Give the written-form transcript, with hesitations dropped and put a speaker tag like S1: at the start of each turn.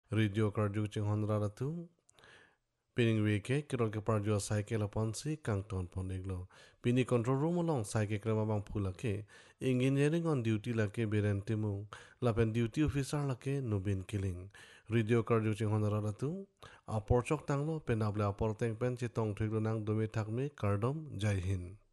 S1: Radio karju ching honra ratu. Pining weke kirol ke parjo cycle upon si kang ton pon iglo. Pini control room along cycle krema bang pula ke. Engineering on duty lake berentimu. Lapen duty officer lake nubin killing. Radio karju ching honra ratu. Apor chok tanglo penable apor teng pen chitong thuiglo nang domi thakmi kardom jai hind.